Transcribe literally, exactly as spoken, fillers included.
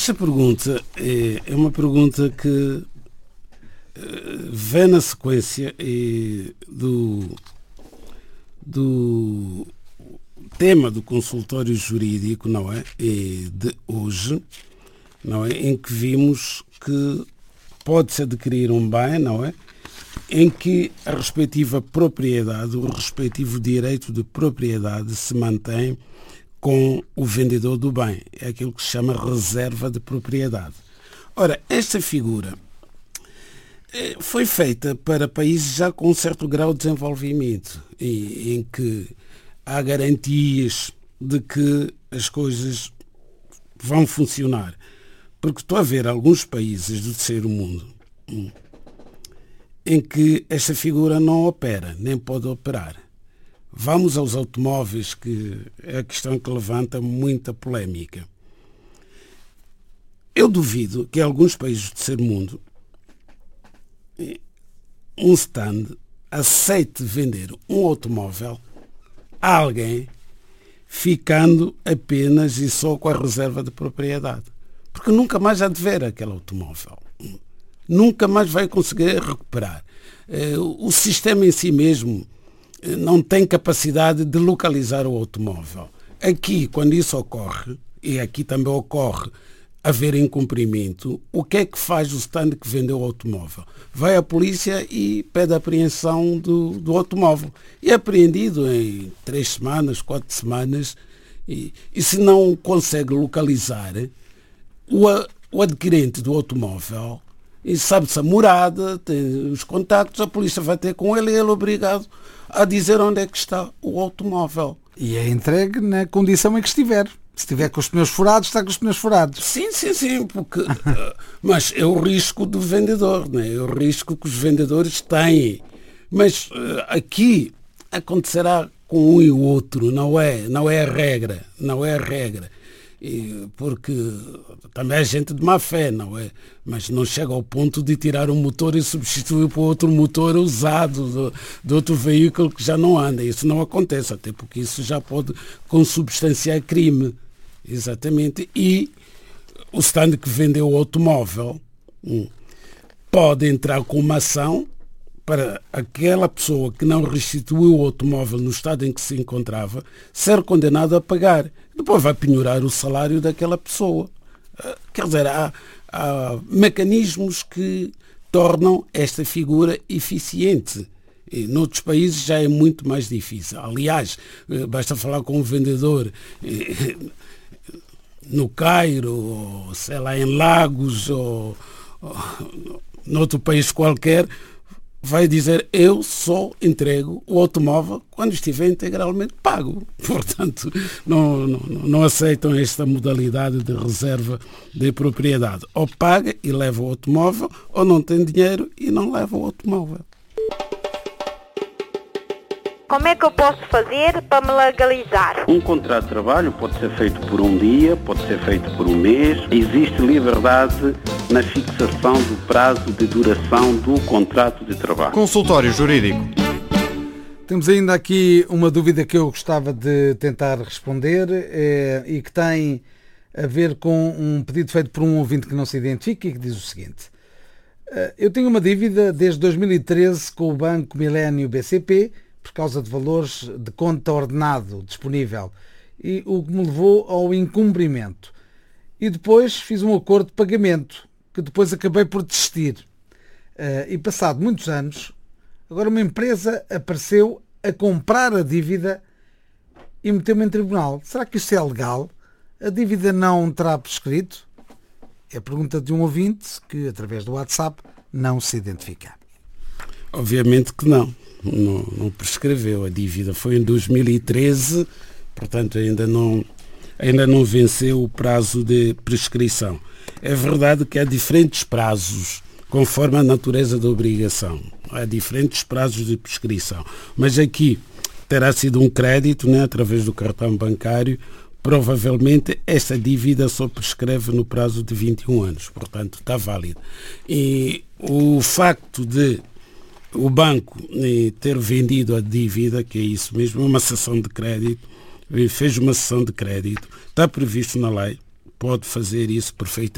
esta pergunta é, é uma pergunta que vem na sequência é, do, do tema do consultório jurídico, não é? É de hoje, não é? Em que vimos que pode-se adquirir um bem, não é? Em que a respectiva propriedade, o respectivo direito de propriedade se mantém com o vendedor do bem. É aquilo que se chama reserva de propriedade. Ora, esta figura foi feita para países já com um certo grau de desenvolvimento, em, em que há garantias de que as coisas vão funcionar. Porque estou a ver alguns países do terceiro mundo em que esta figura não opera, nem pode operar. Vamos aos automóveis, que é a questão que levanta muita polémica. Eu duvido que em alguns países do terceiro mundo um stand aceite vender um automóvel a alguém ficando apenas e só com a reserva de propriedade. Porque nunca mais há de ver aquele automóvel. Nunca mais vai conseguir recuperar. O sistema em si mesmo não tem capacidade de localizar o automóvel. Aqui, quando isso ocorre, e aqui também ocorre haver incumprimento, o que é que faz o stand que vendeu o automóvel? Vai à polícia e pede a apreensão do, do automóvel. E é apreendido em três semanas, quatro semanas, e, e se não consegue localizar o, o adquirente do automóvel, e sabe-se a morada, tem os contactos, a polícia vai ter com ele e ele é obrigado a dizer onde é que está o automóvel. E é entregue na condição em que estiver. Se estiver com os pneus furados, está com os pneus furados. Sim, sim, sim, porque, mas é o risco do vendedor, né? É o risco que os vendedores têm. Mas aqui acontecerá com um e o outro, não é, não é a regra, não é a regra. E porque também é gente de má fé, não é? Mas não chega ao ponto de tirar um motor e substituir por outro motor usado de, de outro veículo que já não anda. Isso não acontece, até porque isso já pode consubstanciar crime. Exatamente. E o stand que vendeu o automóvel hum, pode entrar com uma ação para aquela pessoa que não restituiu o automóvel no estado em que se encontrava ser condenado a pagar. Depois vai penhorar o salário daquela pessoa. Quer dizer, há, há mecanismos que tornam esta figura eficiente. E noutros países já é muito mais difícil. Aliás, basta falar com um vendedor no Cairo, ou sei lá, em Lagos, ou, ou noutro país qualquer, vai dizer: eu só entrego o automóvel quando estiver integralmente pago. Portanto, não, não, não aceitam esta modalidade de reserva de propriedade. Ou paga e leva o automóvel, ou não tem dinheiro e não leva o automóvel. Como é que eu posso fazer para me legalizar? Um contrato de trabalho pode ser feito por um dia, pode ser feito por um mês. Existe liberdade na fixação do prazo de duração do contrato de trabalho. Consultório Jurídico. Temos ainda aqui uma dúvida que eu gostava de tentar responder é, e que tem a ver com um pedido feito por um ouvinte que não se identifica e que diz o seguinte: eu tenho uma dívida desde dois mil e treze com o Banco Milênio B C P por causa de valores de conta ordenado disponível, e o que me levou ao incumprimento. E depois fiz um acordo de pagamento, que depois acabei por desistir. Uh, e passado muitos anos, agora uma empresa apareceu a comprar a dívida e meteu-me em tribunal. Será que isso é legal? A dívida não terá prescrito? É a pergunta de um ouvinte que, através do WhatsApp, não se identifica. Obviamente que não. Não, não prescreveu. A dívida foi em dois mil e treze, portanto ainda não, ainda não venceu o prazo de prescrição. É verdade que há diferentes prazos, conforme a natureza da obrigação. Há diferentes prazos de prescrição. Mas aqui terá sido um crédito, né, através do cartão bancário. Provavelmente esta dívida só prescreve no prazo de vinte e um anos, portanto está válida. E o facto de o banco ter vendido a dívida, que é isso mesmo, uma cessão de crédito, fez uma cessão de crédito, está previsto na lei, pode fazer isso perfeitamente.